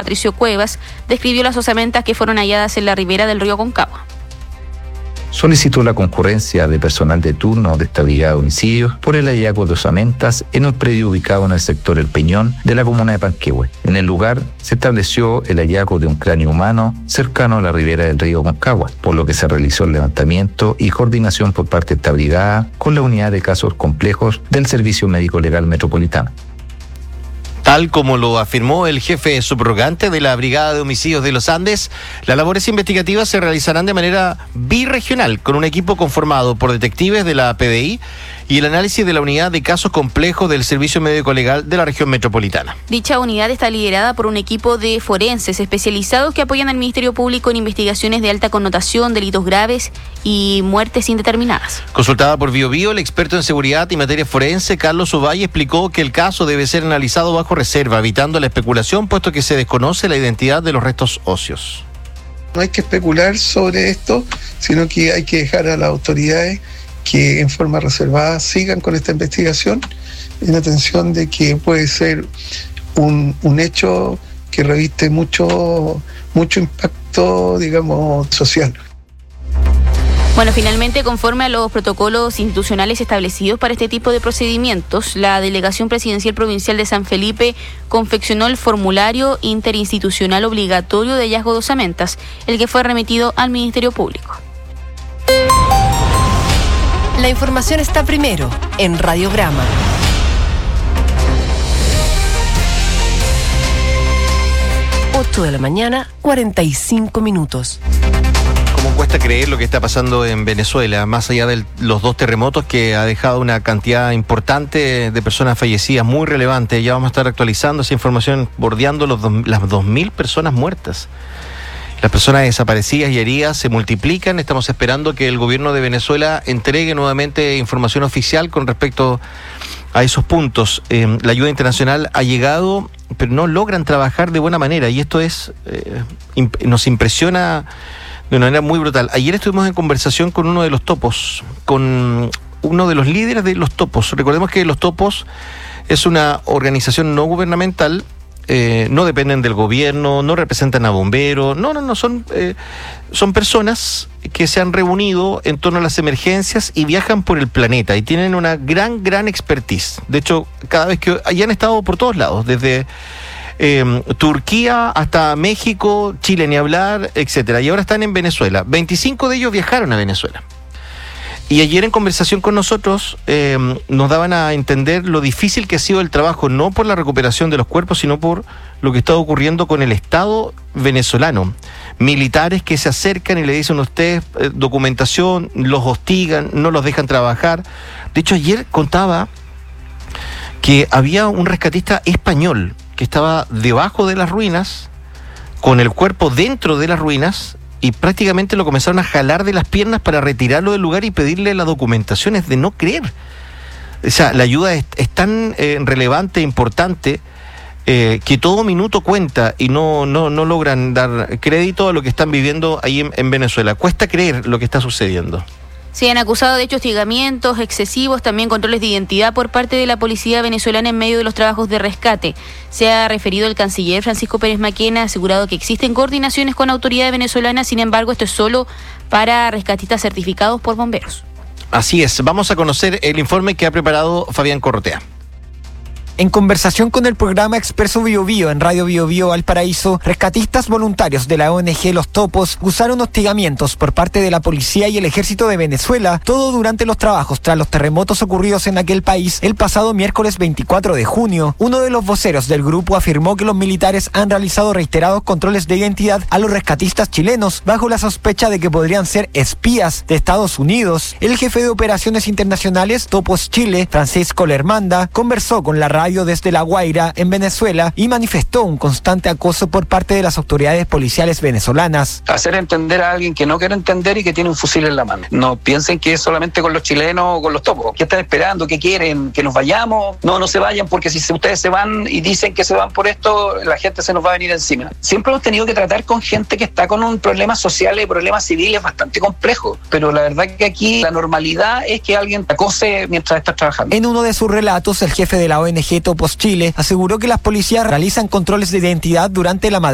Patricio Cuevas, describió las osamentas que fueron halladas en la ribera del río Aconcagua. Solicitó la concurrencia de personal de turno de esta brigada de homicidios por el hallazgo de osamentas en un predio ubicado en el sector El Peñón de la comuna de Panquehue. En el lugar se estableció el hallazgo de un cráneo humano cercano a la ribera del río Aconcagua, por lo que se realizó el levantamiento y coordinación por parte de esta brigada con la unidad de casos complejos del Servicio Médico Legal Metropolitano. Tal como lo afirmó el jefe subrogante de la Brigada de Homicidios de los Andes, las labores investigativas se realizarán de manera birregional, con un equipo conformado por detectives de la PDI y el análisis de la unidad de casos complejos del Servicio Médico Legal de la región metropolitana. Dicha unidad está liderada por un equipo de forenses especializados que apoyan al Ministerio Público en investigaciones de alta connotación, delitos graves y muertes indeterminadas. Consultada por BioBio, el experto en seguridad y materia forense, Carlos Ovalle, explicó que el caso debe ser analizado bajo reserva, evitando la especulación, puesto que se desconoce la identidad de los restos óseos. No hay que especular sobre esto, sino que hay que dejar a las autoridades que en forma reservada sigan con esta investigación, en atención de que puede ser un hecho que reviste mucho impacto, digamos, social. Bueno, finalmente, conforme a los protocolos institucionales establecidos para este tipo de procedimientos, la Delegación Presidencial Provincial de San Felipe confeccionó el formulario interinstitucional obligatorio de hallazgo de osamentas, el que fue remitido al Ministerio Público. La información está primero en Radiograma. Ocho de la mañana, 45 minutos. ¿Cómo cuesta creer lo que está pasando en Venezuela? Más allá de los 2 terremotos que ha dejado una cantidad importante de personas fallecidas, muy relevante. Ya vamos a estar actualizando esa información, bordeando las 2.000 personas muertas. Las personas desaparecidas y heridas se multiplican. Estamos esperando que el gobierno de Venezuela entregue nuevamente información oficial con respecto a esos puntos. La ayuda internacional ha llegado, pero no logran trabajar de buena manera, y esto nos impresiona de una manera muy brutal. Ayer estuvimos en conversación con uno de los topos, con uno de los líderes de los topos. Recordemos que los topos es una organización no gubernamental. No dependen del gobierno, no representan a bomberos, son personas que se han reunido en torno a las emergencias y viajan por el planeta y tienen una gran expertise. De hecho, cada vez que han estado por todos lados, desde Turquía hasta México, Chile ni hablar, etcétera, y ahora están en Venezuela. 25 de ellos viajaron a Venezuela. Y ayer en conversación con nosotros nos daban a entender lo difícil que ha sido el trabajo, no por la recuperación de los cuerpos, sino por lo que está ocurriendo con el Estado venezolano. Militares que se acercan y le dicen a ustedes documentación, los hostigan, no los dejan trabajar. De hecho, ayer contaba que había un rescatista español que estaba debajo de las ruinas, con el cuerpo dentro de las ruinas, y prácticamente lo comenzaron a jalar de las piernas para retirarlo del lugar y pedirle la documentación. Es de no creer. O sea, la ayuda es tan relevante e importante que todo minuto cuenta, y no logran dar crédito a lo que están viviendo ahí en Venezuela. Cuesta creer lo que está sucediendo. Se han acusado de hecho hostigamientos excesivos, también controles de identidad por parte de la policía venezolana en medio de los trabajos de rescate. Se ha referido el canciller Francisco Pérez Maquena, ha asegurado que existen coordinaciones con autoridades venezolanas, sin embargo esto es solo para rescatistas certificados por bomberos. Así es, vamos a conocer el informe que ha preparado Fabián Corrotea. En conversación con el programa Expreso BioBio en Radio BioBio Valparaíso, rescatistas voluntarios de la ONG Los Topos usaron hostigamientos por parte de la policía y el ejército de Venezuela, todo durante los trabajos tras los terremotos ocurridos en aquel país el pasado miércoles 24 de junio. Uno de los voceros del grupo afirmó que los militares han realizado reiterados controles de identidad a los rescatistas chilenos bajo la sospecha de que podrían ser espías de Estados Unidos. El jefe de operaciones internacionales Topos Chile, Francisco Lermanda, conversó con la radio desde La Guaira, en Venezuela, y manifestó un constante acoso por parte de las autoridades policiales venezolanas. Hacer entender a alguien que no quiere entender y que tiene un fusil en la mano. No piensen que es solamente con los chilenos o con los topos. ¿Qué están esperando? ¿Qué quieren? ¿Que nos vayamos? No se vayan, porque si ustedes se van y dicen que se van por esto, la gente se nos va a venir encima. Siempre hemos tenido que tratar con gente que está con un problema social y problemas civiles bastante complejo, pero la verdad que aquí la normalidad es que alguien te acose mientras estás trabajando. En uno de sus relatos, el jefe de la ONG Topos Chile aseguró que las policías realizan controles de identidad durante la